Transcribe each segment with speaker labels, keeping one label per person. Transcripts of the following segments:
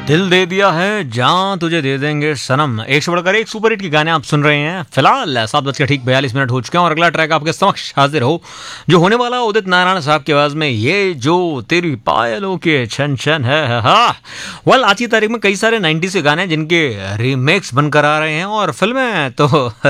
Speaker 1: दिल दे दिया है जान तुझे दे देंगे सनम, एक से बढ़कर एक सुपर हिट के गाने आप सुन रहे हैं। फिलहाल 7:42 हो चुके हैं और अगला ट्रैक आपके समक्ष हाजिर हो जो होने वाला उदित नारायण साहब की आवाज में, ये जो तेरी पायलों के छन छन है। वेल, आज की तारीख में कई सारे 90s के गाने जिनके रीमेक्स बनकर आ रहे हैं और फिल्में तो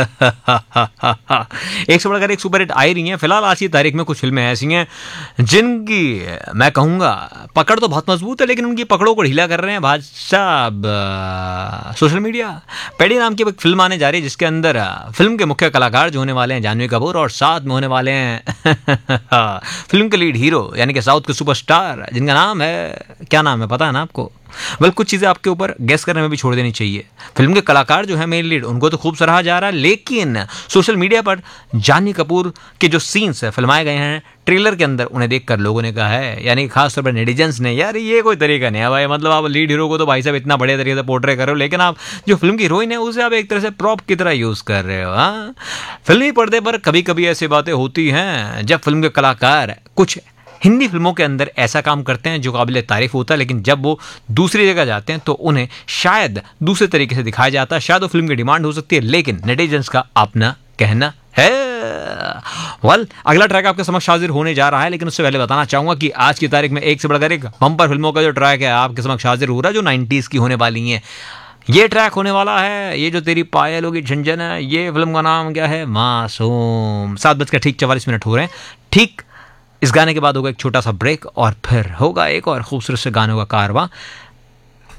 Speaker 1: एक से बढ़कर एक सुपर हिट आ ही रही हैं। फिलहाल आज की तारीख में कुछ फिल्में ऐसी हैं जिनकी मैं कहूंगा पकड़ तो बहुत मजबूत है, लेकिन उनकी पकड़ों को ढीला कर रहे हैं भाई साहब सोशल मीडिया। पेडी नाम की एक फिल्म आने जा रही है जिसके अंदर फिल्म के मुख्य कलाकार जो होने वाले हैं जानवी कपूर और साथ में होने वाले हैं फिल्म के लीड हीरो यानी कि साउथ के सुपरस्टार जिनका नाम है, क्या नाम है पता है ना आपको? वेल, कुछ चीज़ें आपके ऊपर गेस करने में भी छोड़ देनी चाहिए। फिल्म के कलाकार जो है मेन लीड उनको तो खूब सराहा जा रहा है, लेकिन सोशल मीडिया पर जानवी कपूर के जो सीन्स फिल्माए गए हैं ट्रेलर के अंदर उन्हें देखकर लोगों ने कहा है, यानी खासतौर पर नेटिजन्स ने, यार ये कोई तरीका नहीं है भाई। मतलब आप लीड हीरो को तो भाई साहब इतना बढ़िया तरीके से पोर्ट्रे कर रहे हो, लेकिन आप जो फिल्म की हीरोइन है उसे आप एक तरह से प्रॉप की तरह यूज कर रहे हो। हाँ, फिल्मी पर्दे पर कभी कभी ऐसी बातें होती हैं जब फिल्म के कलाकार कुछ हिंदी फिल्मों के अंदर ऐसा काम करते हैं जो काबिल तारीफ होता है, लेकिन जब वो दूसरी जगह जाते हैं तो उन्हें शायद दूसरे तरीके से दिखाया जाता है। शायद वो फिल्म की डिमांड हो सकती है, लेकिन नेटिजन्स का अपना कहना है। वेल, अगला ट्रैक आपके समक्ष हाजिर होने जा रहा है, लेकिन उससे पहले बताना चाहूंगा कि आज की तारीख में एक से बढ़कर एक बम्पर फिल्मों का जो ट्रैक है आपके समक्ष हाजिर हो रहा है जो 90s की होने वाली हैं। ये ट्रैक होने वाला है, ये जो तेरी पायलों की झंझन है, ये फिल्म का नाम क्या है? मासूम। 7:44 हो रहे हैं। ठीक इस गाने के बाद होगा एक छोटा सा ब्रेक और फिर होगा एक और खूबसूरत से गानों का कारवां।